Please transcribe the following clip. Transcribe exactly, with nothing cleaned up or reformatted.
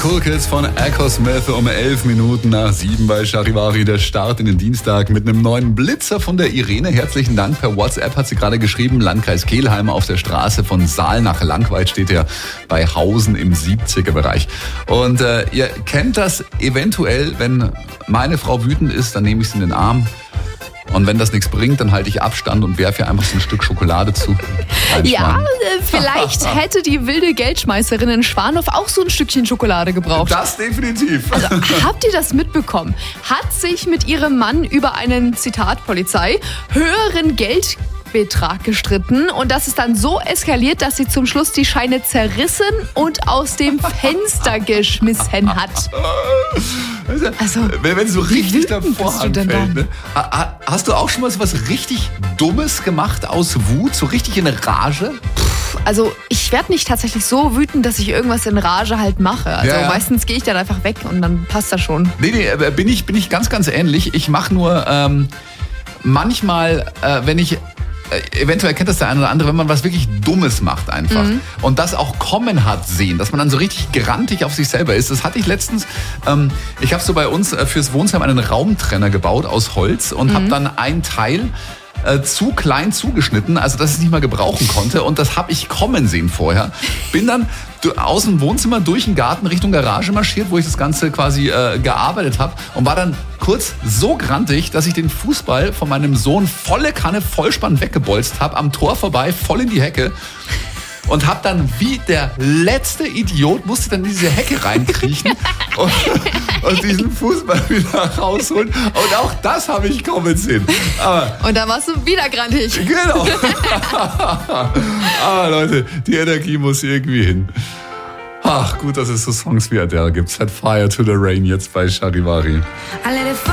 Cool Kids von Echo Smith um elf Minuten nach sieben bei Charivari. Der Start in den Dienstag mit einem neuen Blitzer von der Irene. Herzlichen Dank. Per WhatsApp hat sie gerade geschrieben, Landkreis Kelheim auf der Straße von Saal nach Langweid steht er bei Hausen im siebziger Bereich. Und äh, ihr kennt das eventuell, wenn meine Frau wütend ist, dann nehme ich sie in den Arm. Und wenn das nichts bringt, dann halte ich Abstand und werfe ihr einfach so ein Stück Schokolade zu. Ja, äh, vielleicht hätte die wilde Geldschmeißerin in Schwanow auch so ein Stückchen Schokolade gebraucht. Das definitiv. Also, habt ihr das mitbekommen? Hat sich mit ihrem Mann über einen, Zitat Polizei, höheren Geldbetrag gestritten und das ist dann so eskaliert, dass sie zum Schluss die Scheine zerrissen und aus dem Fenster geschmissen hat. Also, wenn, wenn so richtig davor anfällt, ne? Hast du auch schon mal so was richtig Dummes gemacht aus Wut, so richtig in Rage? Also ich werde nicht tatsächlich so wütend, dass ich irgendwas in Rage halt mache. Also ja, ja. meistens gehe ich dann einfach weg und dann passt das schon. Nee, nee, bin ich, bin ich ganz, ganz ähnlich. Ich mache nur ähm, manchmal, äh, wenn ich eventuell kennt das der eine oder andere, wenn man was wirklich Dummes macht einfach mhm. und das auch kommen hat sehen, dass man dann so richtig grantig auf sich selber ist. Das hatte ich letztens, ähm, ich habe so bei uns fürs Wohnzimmer einen Raumtrenner gebaut aus Holz und mhm. habe dann ein Teil äh, zu klein zugeschnitten, also dass ich es nicht mal gebrauchen konnte und das habe ich kommen sehen vorher. Bin dann aus dem Wohnzimmer durch den Garten Richtung Garage marschiert, wo ich das Ganze quasi äh, gearbeitet habe und war dann kurz so grantig, dass ich den Fußball von meinem Sohn volle Kanne Vollspann weggebolzt habe, am Tor vorbei, voll in die Hecke und habe dann wie der letzte Idiot, musste dann in diese Hecke reinkriechen und, und diesen Fußball wieder rausholen und auch das habe ich kommen sehen. Aber, und da warst du wieder grantig. Genau. Aber Leute, die Energie muss irgendwie hin. Ach, gut, dass es so Songs wie Adele gibt. Set Fire to the Rain jetzt bei Charivari.